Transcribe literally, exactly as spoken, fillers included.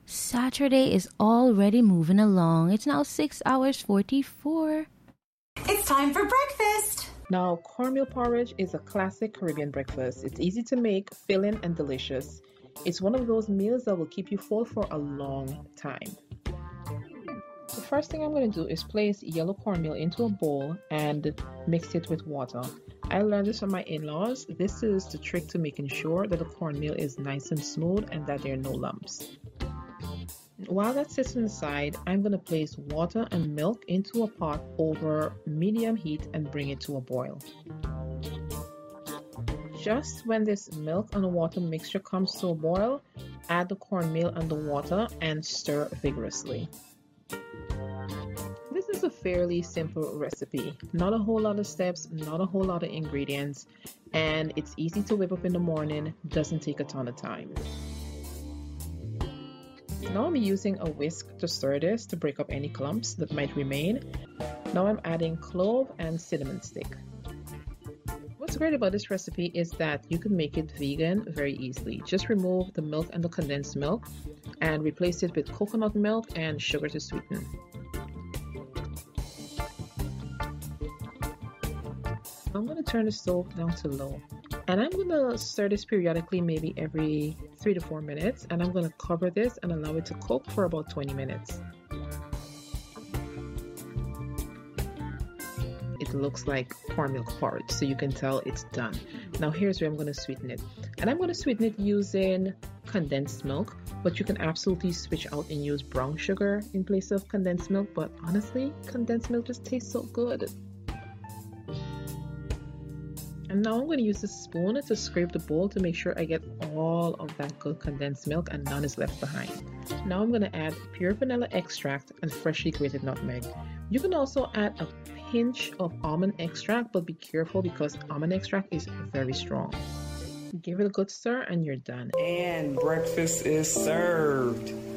Saturday is already moving along. It's now six hours forty-four. It's time for breakfast. Now, cornmeal porridge is a classic Caribbean breakfast. It's easy to make, filling, and delicious. It's one of those meals that will keep you full for a long time. The first thing I'm going to do is place yellow cornmeal into a bowl and mix it with water. I learned this from my in-laws. This is the trick to making sure that the cornmeal is nice and smooth and that there are no lumps. While that sits on the side, I'm going to place water and milk into a pot over medium heat and bring it to a boil. Just when this milk and water mixture comes to a boil, add the cornmeal and the water and stir vigorously. This is a fairly simple recipe. Not a whole lot of steps, not a whole lot of ingredients, and it's easy to whip up in the morning, doesn't take a ton of time. Now I'm using a whisk to stir this to break up any clumps that might remain. Now I'm adding clove and cinnamon stick. What's great about this recipe is that you can make it vegan very easily. Just remove the milk and the condensed milk and replace it with coconut milk and sugar to sweeten. I'm going to turn the stove down to low. And I'm going to stir this periodically, maybe every three to four minutes. And I'm going to cover this and allow it to cook for about twenty minutes. It looks like cornmeal porridge, so you can tell it's done. Now here's where I'm going to sweeten it. And I'm going to sweeten it using condensed milk, but you can absolutely switch out and use brown sugar in place of condensed milk. But honestly, condensed milk just tastes so good. And now I'm going to use a spoon to scrape the bowl to make sure I get all of that good condensed milk and none is left behind. Now I'm going to add pure vanilla extract and freshly grated nutmeg. You can also add a pinch of almond extract, but be careful because almond extract is very strong. Give it a good stir and you're done. And breakfast is served.